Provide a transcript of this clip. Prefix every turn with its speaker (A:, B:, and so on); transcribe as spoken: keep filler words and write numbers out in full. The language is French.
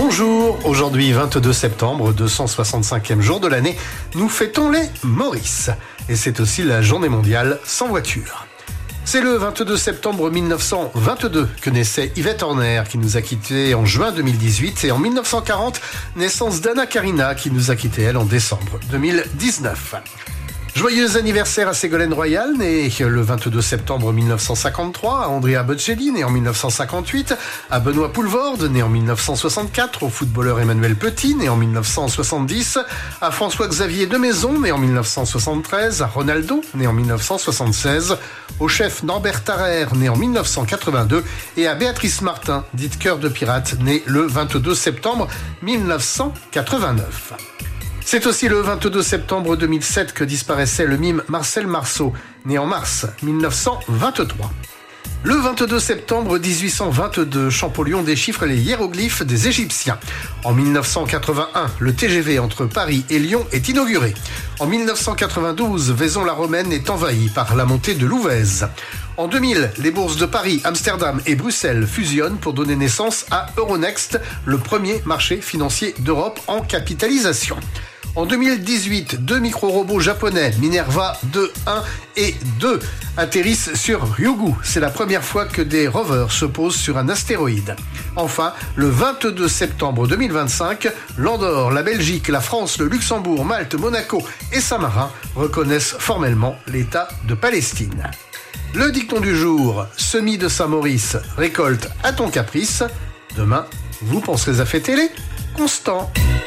A: Bonjour, aujourd'hui vingt-deux septembre, deux cent soixante-cinquième jour de l'année, nous fêtons les Maurice. Et c'est aussi la journée mondiale sans voiture. C'est le vingt-deux septembre mille neuf cent vingt-deux que naissait Yvette Horner qui nous a quittés en juin deux mille dix-huit et en mille neuf cent quarante, naissance d'Anna Karina qui nous a quittés elle en décembre deux mille dix-neuf. Joyeux anniversaire à Ségolène Royal, née le vingt-deux septembre mille neuf cent cinquante-trois, à Andrea Bocelli, né en mille neuf cent cinquante-huit, à Benoît Poelvoorde, né en mille neuf cent soixante-quatre, au footballeur Emmanuel Petit, né en mille neuf cent soixante-dix, à François-Xavier Demaison, né en mille neuf cent soixante-treize, à Ronaldo, né en mille neuf cent soixante-seize, au chef Norbert Tarrer, né en mille neuf cent quatre-vingt-deux, et à Béatrice Martin, dite Cœur de Pirate, née le vingt-deux septembre mille neuf cent quatre-vingt-neuf. C'est aussi le vingt-deux septembre deux mille sept que disparaissait le mime Marcel Marceau, né en mars mille neuf cent vingt-trois. Le vingt-deux septembre dix-huit cent vingt-deux, Champollion déchiffre les hiéroglyphes des Égyptiens. En mille neuf cent quatre-vingt-un, le T G V entre Paris et Lyon est inauguré. En mille neuf cent quatre-vingt-douze, Vaison-la-Romaine est envahie par la montée de l'Ouvèze. En deux mille, les bourses de Paris, Amsterdam et Bruxelles fusionnent pour donner naissance à Euronext, le premier marché financier d'Europe en capitalisation. En deux mille dix-huit, deux micro-robots japonais, Minerva deux, un et deux, atterrissent sur Ryugu. C'est la première fois que des rovers se posent sur un astéroïde. Enfin, le vingt-deux septembre deux mille vingt-cinq, l'Andorre, la Belgique, la France, le Luxembourg, Malte, Monaco et Saint-Marin reconnaissent formellement l'État de Palestine. Le dicton du jour, semis de Saint-Maurice, récolte à ton caprice. Demain, vous penserez à fêter les Constants.